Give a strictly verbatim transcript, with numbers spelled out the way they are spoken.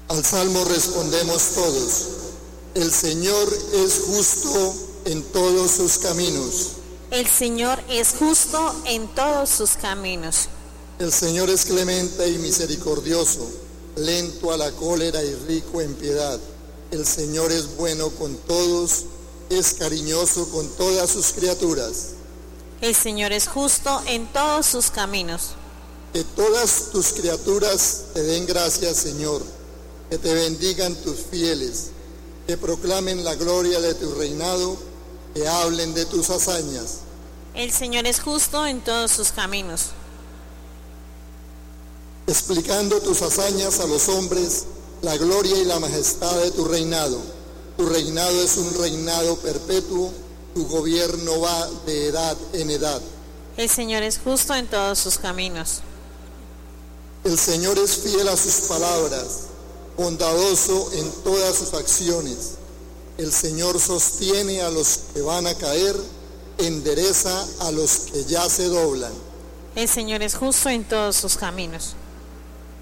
Al salmo respondemos todos: el Señor es justo en todos sus caminos. El Señor es justo en todos sus caminos. El Señor es clemente y misericordioso, lento a la cólera y rico en piedad. El Señor es bueno con todos, es cariñoso con todas sus criaturas. El Señor es justo en todos sus caminos. Que todas tus criaturas te den gracias, Señor, que te bendigan tus fieles, que proclamen la gloria de tu reinado, que hablen de tus hazañas. El Señor es justo en todos sus caminos. Explicando tus hazañas a los hombres, la gloria y la majestad de tu reinado. Tu reinado es un reinado perpetuo, tu gobierno va de edad en edad. El Señor es justo en todos sus caminos. El Señor es fiel a sus palabras, bondadoso en todas sus acciones. El Señor sostiene a los que van a caer, endereza a los que ya se doblan. El Señor es justo en todos sus caminos.